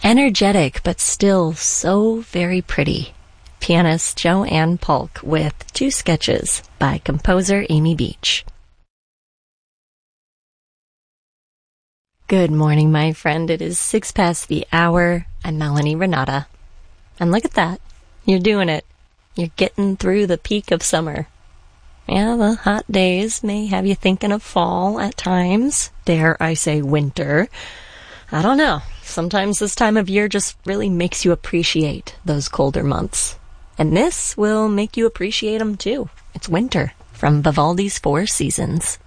Energetic, but still so very pretty. Pianist Joanne Polk with Two Sketches by composer Amy Beach. Good morning, my friend. It is 6 past the hour. I'm Melanie Renata. And look at that. You're doing it. You're getting through the peak of summer. Yeah, the hot days may have you thinking of fall at times. Dare I say winter. I don't know. Sometimes this time of year just really makes you appreciate those colder months. And this will make you appreciate them too. It's winter from Vivaldi's Four Seasons.